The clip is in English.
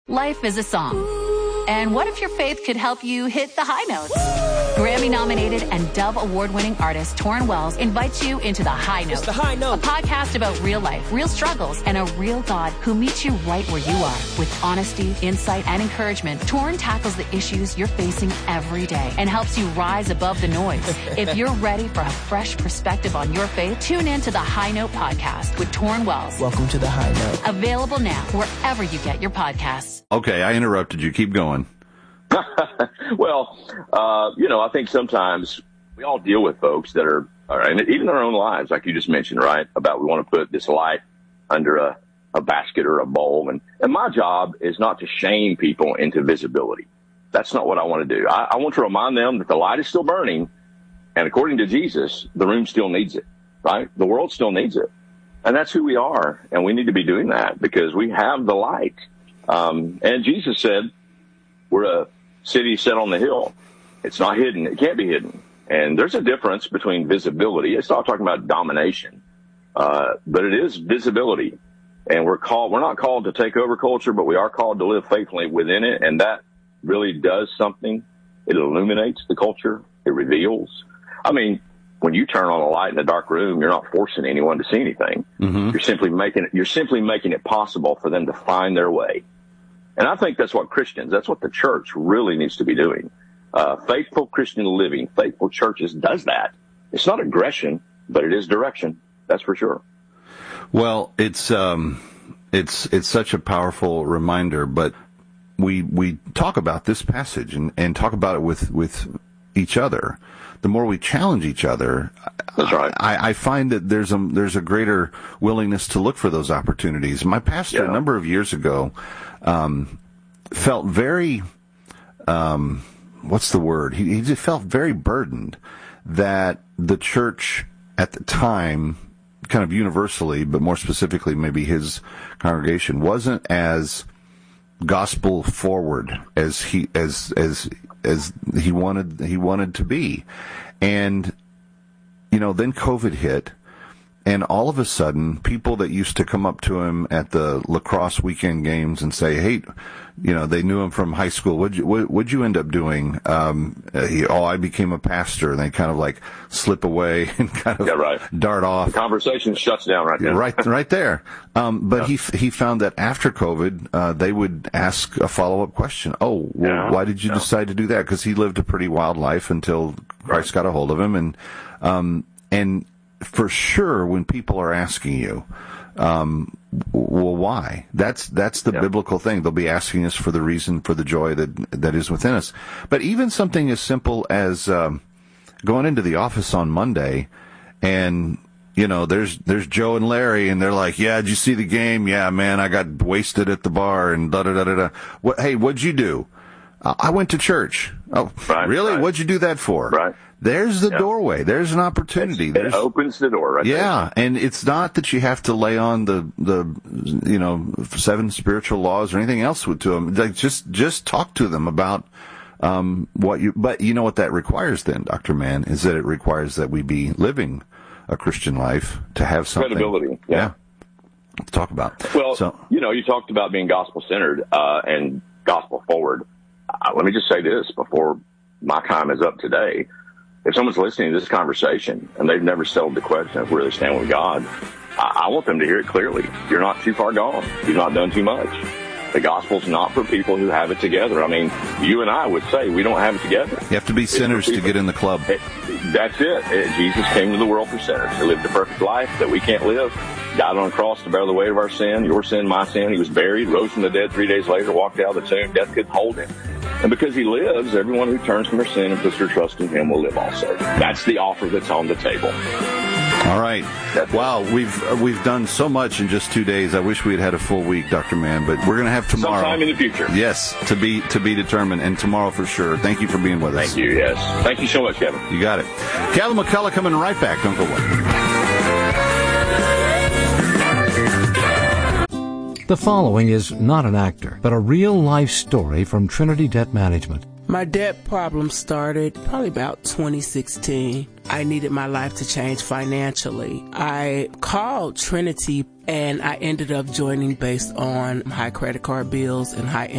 Life is a song. And what if your faith could help you hit the high notes? Grammy-nominated and Dove Award-winning artist Torrin Wells invites you into The High Note. It's The High Note. A podcast about real life, real struggles, and a real God who meets you right where you are. With honesty, insight, and encouragement, Torrin tackles the issues you're facing every day and helps you rise above the noise. If you're ready for a fresh perspective on your faith, tune in to The High Note podcast with Torrin Wells. Welcome to The High Note. Available now wherever you get your podcasts. Okay, I interrupted you. Keep going. Well, I think sometimes we all deal with folks that are, and even in our own lives, like you just mentioned, right, about we want to put this light under a basket or a bowl. And my job is not to shame people into visibility. That's not what I want to do. I want to remind them that the light is still burning, and according to Jesus, the room still needs it, right? The world still needs it. And that's who we are, and we need to be doing that because we have the light. And Jesus said, we're a city set on the hill. It's not hidden. It can't be hidden. And there's a difference between visibility. It's not talking about domination, but it is visibility. And we're not called to take over culture, but we are called to live faithfully within it. And that really does something. It illuminates the culture. It reveals. I mean, when you turn on a light in a dark room, you're not forcing anyone to see anything. Mm-hmm. You're simply making it possible for them to find their way. And I think that's what the church really needs to be doing. Faithful Christian living, faithful churches does that. It's not aggression, but it is direction. That's for sure. Well, it's such a powerful reminder, but we talk about this passage and talk about it with each other. The more we challenge each other, that's right. I find that there's a greater willingness to look for those opportunities. My pastor a number of years ago felt very, what's the word? He just felt very burdened that the church at the time, kind of universally, but more specifically maybe his congregation, wasn't as gospel forward as he wanted to be. And, then COVID hit. And all of a sudden, people that used to come up to him at the lacrosse weekend games and say, hey, they knew him from high school. What'd you end up doing? I became a pastor. And they kind of like slip away and kind of dart off. The conversation shuts down right there. Right there. But he found that after COVID, they would ask a follow-up question. Why did you decide to do that? Because he lived a pretty wild life until Christ got a hold of him. And for sure, when people are asking you, why? That's the biblical thing. They'll be asking us for the reason, for the joy that is within us. But even something as simple as going into the office on Monday, and there's Joe and Larry, and they're like, "Yeah, did you see the game? Yeah, man, I got wasted at the bar, and da da da da da. Hey, what'd you do? I went to church. Oh, really? Right. What'd you do that for? Right. There's the doorway. There's an opportunity. It opens the door right there. Yeah, and it's not that you have to lay on the 7 spiritual laws or anything else to them. Like just talk to them about but you know what that requires then, Dr. Mann, is that it requires that we be living a Christian life to have something. Credibility. Yeah. To talk about. Well, you talked about being gospel-centered and gospel-forward. Let me just say this before my time is up today. If someone's listening to this conversation and they've never settled the question of where they stand with God, I want them to hear it clearly. You're not too far gone. You've not done too much. The gospel's not for people who have it together. I mean, you and I would say we don't have it together. You have to be sinners to get in the club. That's it. Jesus came to the world for sinners. He lived a perfect life that we can't live. Died on a cross to bear the weight of our sin, your sin, my sin. He was buried, rose from the dead 3 days later, walked out of the tomb. Death couldn't hold him. And because he lives, everyone who turns from their sin and puts their trust in him will live also. That's the offer that's on the table. All right. Wow, we've done so much in just 2 days. I wish we had had a full week, Dr. Mann, but we're going to have tomorrow. Sometime in the future. Yes, to be determined, and tomorrow for sure. Thank you for being with us. Thank you, yes. Thank you so much, Kevin. You got it. Calvin McCullough coming right back. Don't go away. The following is not an actor, but a real-life story from Trinity Debt Management. My debt problem started probably about 2016. I needed my life to change financially. I called Trinity, and I ended up joining based on high credit card bills and high